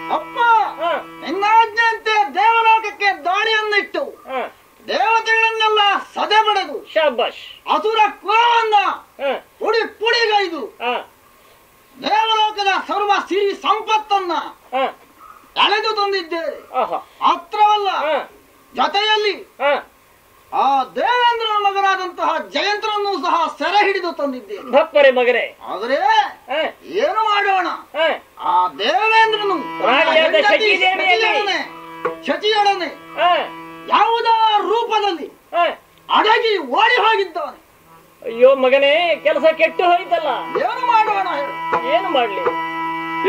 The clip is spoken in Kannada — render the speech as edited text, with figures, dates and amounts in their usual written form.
ಅಪ್ಪ ನಿನ್ನಾಜ್ಞೆಯಂತೆ ದೇವಲೋಕಕ್ಕೆ ದಾಳಿಯನ್ನಿಟ್ಟು ದೇವತೆಗಳನ್ನೆಲ್ಲ ಸದೆ ಬಡೆದು ಶಾಬಾಷ್ ಅಸುರ ಕುಲವನ್ನ ಪುಡಿ ಪುಡಿಗೈದು ದೇವಲೋಕದ ಸರ್ವ ಸಿರಿ ಸಂಪತ್ತನ್ನ ಎಳೆದು ತಂದಿದ್ದೇವೆ. ಮಾತ್ರವಲ್ಲ, ಜೊತೆಯಲ್ಲಿ ಆ ದೇವೇಂದ್ರನ ಮಗನಾದಂತಹ ಜಯಂತ್ರನನ್ನು ಸಹ ಸೆರೆ ಹಿಡಿದು ತಂದಿದ್ದೇನೆ ಮಗನೇ. ಆದರೆ ಏನು ಮಾಡೋಣ, ಆ ದೇವೇಂದ್ರನು ಶಚಿಯೊಡನೆ ಯಾವುದೋ ರೂಪದಲ್ಲಿ ಅಡಗಿ ಓಡಿ ಹೋಗಿದ್ದಾನೆ. ಅಯ್ಯೋ ಮಗನೇ, ಕೆಲಸ ಕೆಟ್ಟು ಹೋಯ್ತಲ್ಲ. ಏನು ಮಾಡೋಣ? ಏನು ಮಾಡ್ಲಿ?